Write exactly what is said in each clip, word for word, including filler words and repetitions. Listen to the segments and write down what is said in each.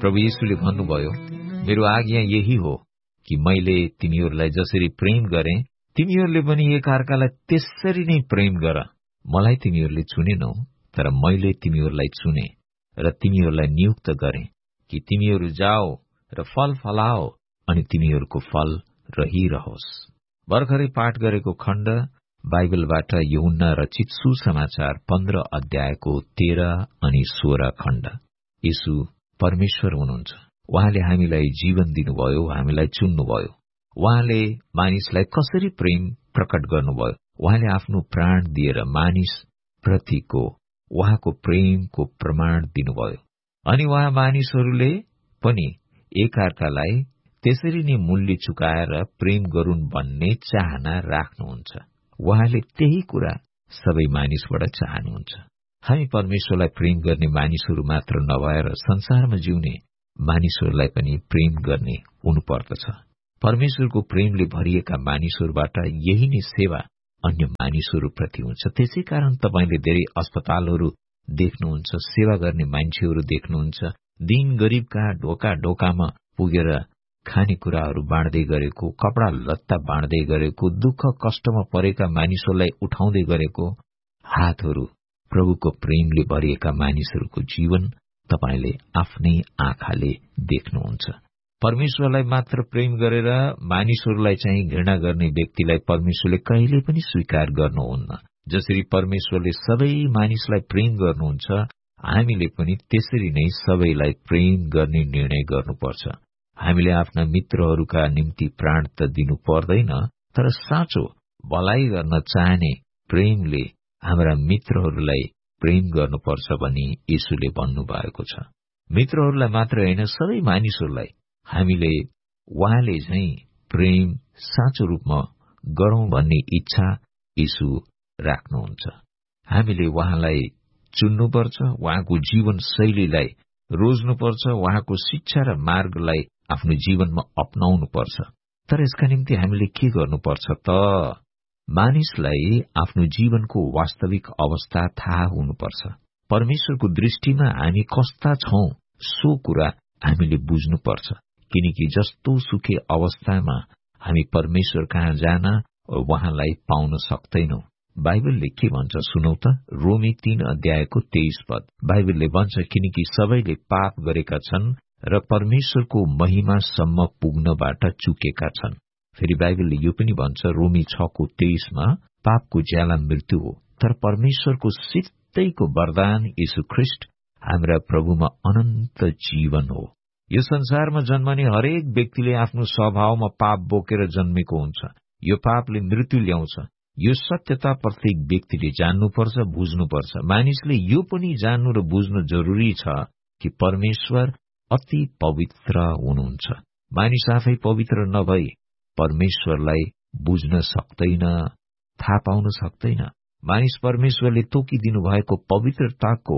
प्रभु येशूले भन्नुभयो, मेरो आज्ञा यही हो कि मैले तिमीहरूलाई जसरी प्रेम गरे तिमीहरूले पनि एकअर्कालाई त्यसरी नै प्रेम गर। मलाई तिमीहरूले चुनेनौ, तर मैले तिमीहरूलाई चुने र तिमीहरूलाई नियुक्त गरे कि तिमीहरू जाओ र फल फलाओ अनि तिमीहरूको फल रहिरहोस्। भर्खरै पाठ गरेको खण्ड बाइबलबाट यूहन्ना रचित सुसमाचार पन्ध्र अध्यायको तेह्र अनि सोह्र खण्ड। यीशु परमेश्वर हुनुहुन्छ। उहाँले हामीलाई जीवन दिनुभयो, हामीलाई चुन्नुभयो। उहाँले मानिसलाई कसरी प्रेम प्रकट गर्नुभयो, उहाँले आफ्नो प्राण दिएर मानिस प्रतिको उहाँको प्रेमको प्रमाण दिनुभयो। अनि उहाँ मानिसहरूले पनि एकअर्कालाई त्यसरी नै मूल्य चुकाएर प्रेम गरून् भन्ने चाहना राख्नुहुन्छ। उहाँले त्यही कुरा सबै मानिसबाट चाहनुहुन्छ। हामी परमेश्वरलाई प्रेम गर्ने मानिसहरू मात्र नभएर संसारमा जिउने मानिसहरूलाई पनि प्रेम गर्ने हुनुपर्दछ। परमेश्वरको प्रेमले भरिएका मानिसहरूबाट यही नै सेवा अन्य मानिसहरूप्रति हुन्छ। त्यसै कारण तपाईले धेरै अस्पतालहरू देख्नुहुन्छ, सेवा गर्ने मान्छेहरू देख्नुहुन्छ, दिन गरीबका ढोका ढोकामा पुगेर खानेकुराहरू बाँड्दै गरेको, कपडा लत्ता बाँड्दै गरेको, दुःख कष्टमा परेका मानिसहरूलाई उठाउँदै गरेको हातहरू प्रभुको प्रेमले भरिएका मानिसहरूको जीवन तपाईले आफ्नै आँखाले देख्नुहुन्छ। परमेश्वरलाई मात्र प्रेम गरेर मानिसहरूलाई चाहिँ घृणा गर्ने व्यक्तिलाई परमेश्वरले कहिले पनि स्वीकार गर्नुहुन्न। जसरी परमेश्वरले सबै मानिसलाई प्रेम गर्नुहुन्छ, हामीले पनि त्यसरी नै सबैलाई प्रेम गर्ने निर्णय गर्नुपर्छ। हामीले आफ्ना मित्रहरूका निम्ति प्राण त दिनु पर्दैन, तर साँचो भलाइ गर्न चाहने प्रेमले हाम्रा मित्रहरूलाई प्रेम गर्नुपर्छ भनी यीशुले भन्नुभएको छ। मित्रहरूलाई मात्र होइन, सबै मानिसहरूलाई हामीले उहाँले चाहिँ प्रेम साँचो रूपमा गरौं भन्ने इच्छा यीशु राख्नुहुन्छ। हामीले उहाँलाई चुन्नुपर्छ, उहाँको जीवन शैलीलाई रोज्नुपर्छ, उहाँको शिक्षा र मार्गलाई आफ्नो जीवनमा अपनाउनुपर्छ। तर यसका निम्ति हामीले के गर्नुपर्छ त? मानिसलाई आफ्नो जीवनको वास्तविक अवस्था थाहा हुनुपर्छ। परमेश्वरको दृष्टिमा हामी कस्ता छौं सो कुरा हामीले बुझ्नुपर्छ। किनकि जस्तो सुखे अवस्थामा हामी परमेश्वर कहाँ जान उहाँलाई पाउन सक्दैनौ। बाइबलले के भन्छ सुनौ त? रोमी तीन अध्यायको तेइस पद बाइबलले भन्छ, किनकि सबैले पाप गरेका छन् र परमेश्वरको महिमासम्म पुग्नबाट चुकेका छन्। फेरि बाइबलले यो पनि भन्छ रोमी छको तेइसमा, पापको ज्याला मृत्यु हो, तर परमेश्वरको सित्तैको वरदान यीशु ख्रीष्ट हाम्रा प्रभुमा अनन्त जीवन हो। यो संसारमा जन्मने हरेक व्यक्तिले आफ्नो स्वभावमा पाप बोकेर जन्मेको हुन्छ। यो पापले मृत्यु ल्याउँछ। यो सत्यता प्रत्येक व्यक्तिले जान्नुपर्छ, बुझ्नुपर्छ। मानिसले यो पनि जान्नु र बुझ्नु जरूरी छ कि परमेश्वर अति पवित्र हुनुहुन्छ। मानिस आफै पवित्र नभई परमेश्वरलाई बुझ्न सक्दैन, थाहा पाउन सक्दैन। मानिस परमेश्वरले तोकिदिनु भएको पवित्रताको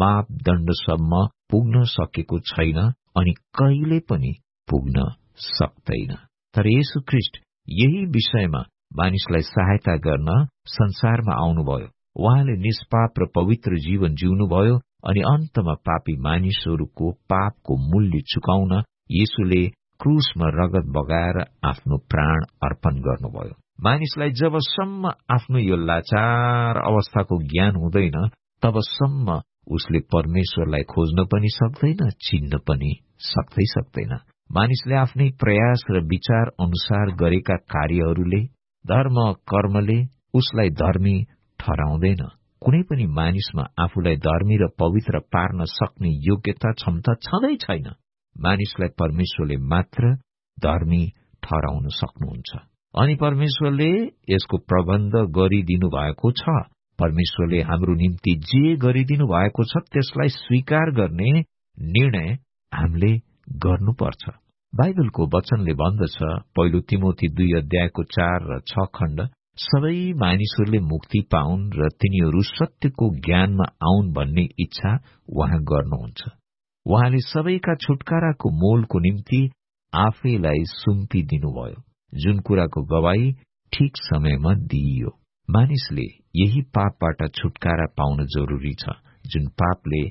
मापदण्डसम्म पुग्न सकेको छैन अनि कहिले पनि पुग्न सक्दैन। तर येशू ख्रीष्ट यही विषयमा मानिसलाई सहायता गर्न संसारमा आउनुभयो। उहाँले निष्पाप र पवित्र जीवन जिउनुभयो अनि अन्तमा पापी मानिसहरूको पापको मूल्य चुकाउन येशूले क्रूसमा रगत बगाएर आफ्नो प्राण अर्पण गर्नुभयो। मानिसलाई जबसम्म आफ्नो यो लाचार अवस्थाको ज्ञान हुँदैन तबसम्म उसले परमेश्वरलाई खोज्न पनि सक्दैन, चिन्न पनि सक्दै सक्दैन। मानिसले आफ्नै प्रयास र विचार अनुसार गरेका कार्यहरूले, धर्म कर्मले उसलाई धर्मी ठहराउँदैन। कुनै पनि मानिसमा आफूलाई धर्मी र पवित्र पार्न सक्ने योग्यता क्षमता छँदै छैन। मानिसलाई परमेश्वरले मात्र धर्मी ठहराउन सक्नुहुन्छ अनि परमेश्वरले यसको प्रबन्ध गरिदिनु भएको छ। परमेश्वरले हाम्रो निम्ति जे गरिदिनु भएको छ त्यसलाई स्वीकार गर्ने निर्णय हामीले गर्नुपर्छ। बाइबलको वचनले भन्दछ, पहिलो तिमोथी दुई अध्यायको चार र छ खण्ड, सबै मानिसहरूले मुक्ति पाउन् र तिनीहरू सत्यको ज्ञानमा आउन् भन्ने इच्छा उहाँ गर्नुहुन्छ। उहाँले सबैका छुटकाराको मोलको निम्ति आफैलाई सुम्पिदिनुभयो, जुन कुराको गवाई ठिक समयमा दिइयो। मानिसले यही पापबाट छुटकारा पाउन जरूरी छ, जुन पापले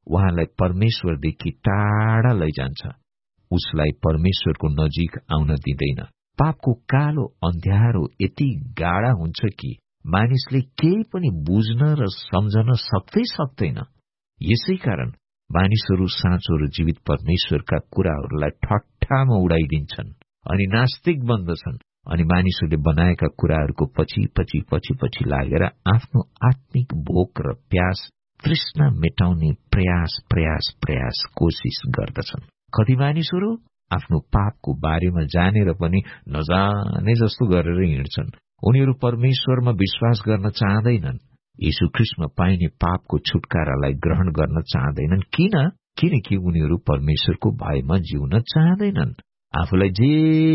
उहाँलाई परमेश्वरदेखि टाढा लैजान्छ, उसलाई परमेश्वरको नजिक आउन दिँदैन। पापको कालो अन्ध्यारो यति गाढा हुन्छ कि मानिसले केही पनि बुझ्न र सम्झन सक्दै सक्दैन। यसै कारण मानिसहरू साँचो र जीवित परमेश्वरका कुराहरूलाई ठट्टामा उडाइदिन्छन् अनि नास्तिक बन्दछन् अनि मानिसहरूले बनाएका कुराहरूको पछि पछि पछि पछि लागेर आफ्नो आत्मिक भोक र प्यास तृष्णा मेटाउने प्रयास प्रयास प्रयास कोशिश गर्दछन्। कति मानिसहरू आफ्नो पापको बारेमा जानेर पनि नजाने जस्तो गरेर हिँड्छन्। उनीहरू परमेश्वरमा विश्वास गर्न चाहँदैनन्, यीशु ख्रीष्टमा पाइने पापको छुटकारालाई ग्रहण गर्न चाहँदैनन्। किन? किनकि उनीहरू परमेश्वरको भयमा जिउन चाहँदैनन्। आफूलाई जे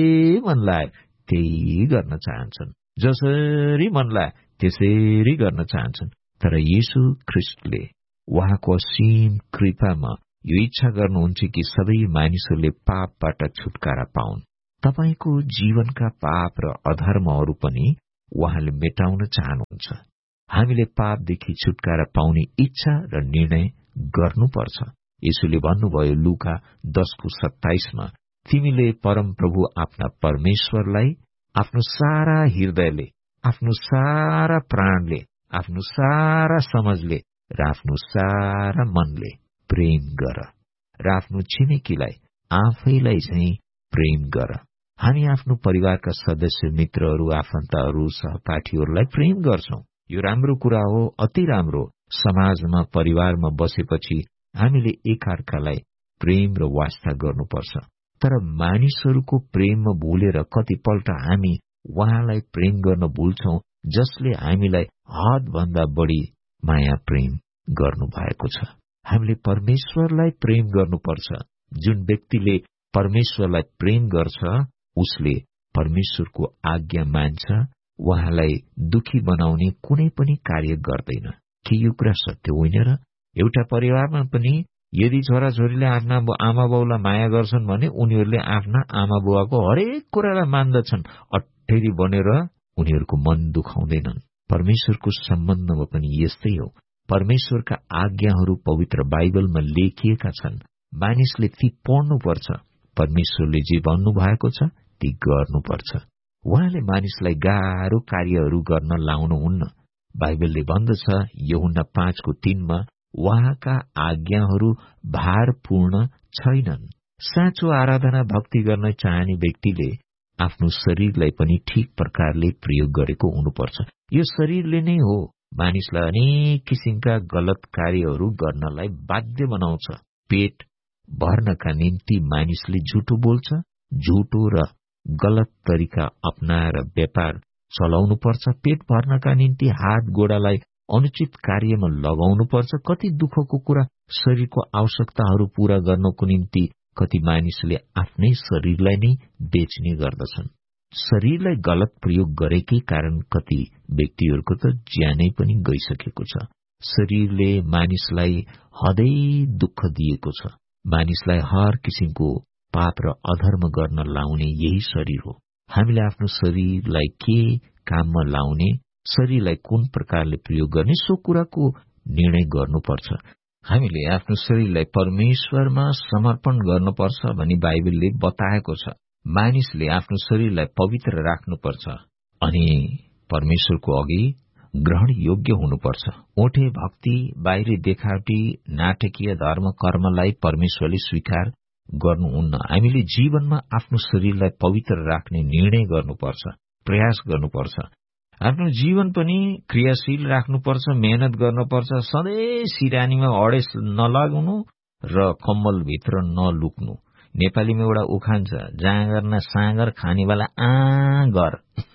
मन लाए त्यही गर्न चाहन्छन्, जसरी मन लाए त्यसरी गर्न चाहन्छन्। तर यीशु ख्रीष्टले उहाँको असीम कृपामा यो इच्छा गर्नुहुन्छ कि सबै मानिसहरूले पापबाट छुटकारा पाउन्। तपाईको जीवनका पाप र अधर्महरू पनि उहाँले मेटाउन चाहनुहुन्छ। हामीले पापदेखि छुटकारा पाउने इच्छा र निर्णय गर्नुपर्छ। यीशुले भन्नुभयो लुका दसको सत्ताइसमा, तिमीले परम प्रभु आफ्ना परमेश्वरलाई आफ्नो सारा हृदयले, आफ्नो सारा प्राणले, आफ्नो सारा समझले र आफ्नो सारा मनले प्रेम गर र आफ्नो छिमेकीलाई आफैलाई चाहिँ प्रेम गर। हामी आफ्नो परिवारका सदस्य, मित्रहरू, आफन्तहरू, सहपाठीहरूलाई प्रेम गर्छौं। यो राम्रो कुरा हो, अति राम्रो। समाजमा, परिवारमा बसेपछि हामीले एकअर्कालाई प्रेम र वास्ता गर्नुपर्छ। तर मानिसहरूको प्रेममा भुलेर कतिपल्ट हामी उहाँलाई प्रेम गर्न भुल्छौं, जसले हामीलाई हदभन्दा बढी माया प्रेम गर्नु भएको छ। हामीले परमेश्वरलाई प्रेम गर्नुपर्छ। जुन व्यक्तिले परमेश्वरलाई प्रेम गर्छ उसले परमेश्वरको आज्ञा मान्छ, उहाँलाई दुखी बनाउने कुनै पनि कार्य गर्दैन। के यो कुरा सत्य होइन र? एउटा परिवारमा पनि यदि छोराछोरीले आफ्ना आमा बाउलाई माया गर्छन् भने उनीहरूले आफ्ना आमा बुवाको हरेक कुरालाई मान्दछन्। अट्ठेरी बनेर उनीहरूको मन दुखाउँदैनन्। परमेश्वरको सम्बन्धमा पनि यस्तै हो। परमेश्वरका आज्ञाहरू पवित्र बाइबलमा लेखिएका छन्। मानिसले ती पढ्नुपर्छ। परमेश्वरले जे भन्नु भएको छ ती गर्नुपर्छ। उहाँले मानिसलाई गाह्रो कार्यहरू गर्न लाउनुहुन्न। बाइबलले भन्दछ यूहन्ना पाँचको तीनमा, उहाँका आज्ञाहरू भारपूर्ण छैनन्। साँचो आराधना भक्ति गर्न चाहने व्यक्तिले आफ्नो शरीरलाई पनि ठीक प्रकारले प्रयोग गरेको हुनुपर्छ। यो शरीरले नै हो मानिसलाई अनेक किसिमका गलत कार्यहरू गर्नलाई बाध्य बनाउँछ। पेट भर्नका निम्ति मानिसले झुटो बोल्छ, झुटो र गलत तरिका अपनाएर व्यापार चलाउनु पर्छ। पेट भर्नका निम्ति हात गोडालाई अनुचित कार्यमा लगाउनु पर्छ। कति दुःखको कुरा, शरीरको आवश्यकताहरू पूरा गर्नको निम्ति कति मानिसले आफ्नै शरीरलाई नै बेच्ने गर्दछन्। शरीरलाई गलत प्रयोग गरेकै कारण कति व्यक्तिहरूको त ज्यानै पनि गइसकेको छ। शरीरले मानिसलाई हदै दुःख दिएको छ। मानिसलाई हर किसिमको पाप र अधर्म गर्न लाउने यही शरीर हो। हामीले आफ्नो शरीरलाई के काममा लाउने, शरीरलाई कुन प्रकारले प्रयोग गर्ने, सो कुराको निर्णय गर्नुपर्छ। हामीले आफ्नो शरीरलाई परमेश्वरमा समर्पण गर्नुपर्छ भनी बाइबलले बताएको छ। मानिसले आफ्नो शरीरलाई पवित्र राख्नुपर्छ अनि परमेश्वरको अघि ग्रहण योग्य हुनुपर्छ। ओठे भक्ति, बाहिरी देखावटी, नाटकीय धर्म कर्मलाई परमेश्वरले स्वीकार गर्नुहुन्न। हामीले जीवनमा आफ्नो शरीरलाई पवित्र राख्ने निर्णय गर्नुपर्छ, प्रयास गर्नुपर्छ। आफ्नो जीवन पनि क्रियाशील राख्नुपर्छ, मेहनत गर्नुपर्छ। सधैँ सिरानीमा अडेस नलाग्नु र कम्बलभित्र नलुक्नु। नेपालीमा एउटा उखान छ, जाँगर न साँगर खानेवाला आँगर।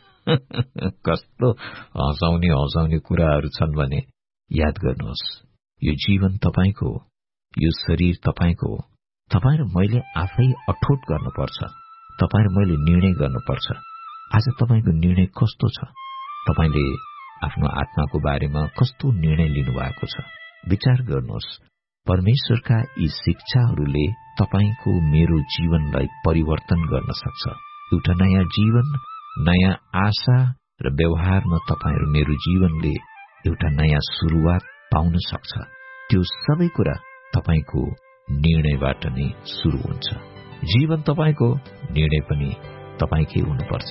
कस्तो हँसाउने हँसाउने कुराहरू छन् भने याद गर्नुहोस्, यो जीवन तपाईको हो, यो शरीर तपाईको हो। तपाईँ र मैले आफै अठोट गर्नुपर्छ। तपाईँ र मैले निर्णय गर्नुपर्छ। आज तपाईँको निर्णय कस्तो छ? तपाईँले आफ्नो आत्माको बारेमा कस्तो निर्णय लिनुभएको छ? विचार गर्नुहोस्। परमेश्वरका यी शिक्षाहरूले तपाईको मेरो जीवनलाई परिवर्तन गर्न सक्छ। एउटा नयाँ जीवन, नयाँ आशा र व्यवहारमा तपाईँ र मेरो जीवनले एउटा नयाँ सुरुवात पाउन सक्छ। त्यो सबै कुरा तपाईको निर्णयबाट नै शुरू हुन्छ। जीवन तपाईको, निर्णय पनि तपाईकै हुनुपर्छ।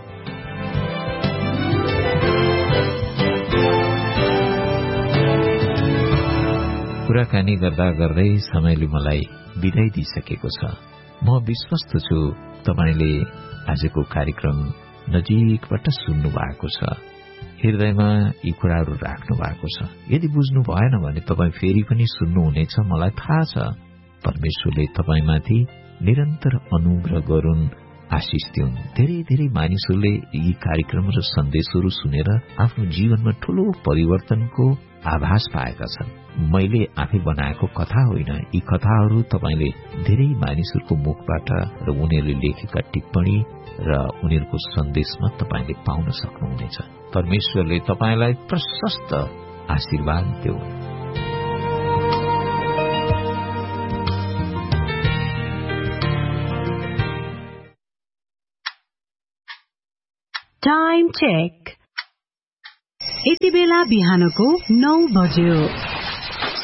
कुराकानी गर्दा गर्दै समयले मलाई बिदाई दिइसकेको छ। म विश्वस्त छु तपाईले आजको कार्यक्रम नजिकबाट सुन्नु भएको छ, हृदयमा यी कुराहरू राख्नु भएको छ। यदि बुझ्नु भएन भने तपाईँ फेरि पनि सुन्नुहुनेछ, मलाई थाहा छ। परमेश्वरले तपाईमाथि निरन्तर अनुग्रह गरून्, आशिष दिउन्। धेरै धेरै मानिसहरूले यी कार्यक्रम र सन्देशहरू सुनेर आफ्नो जीवनमा ठूलो परिवर्तनको आभास पाएका छन्। मैले आफै बनाएको कथा होइन, यी कथाहरू तपाईले धेरै मानिसहरूको मुखबाट र उनीहरूले लेखेका टिप्पणी र उनीहरूको सन्देशमा तपाईले पाउन सक्नुहुनेछ। परमेश्वरले तपाईलाई प्रशस्त आशीर्वाद देऊ। Time check. यति बेला बिहानको नौ बज्यो।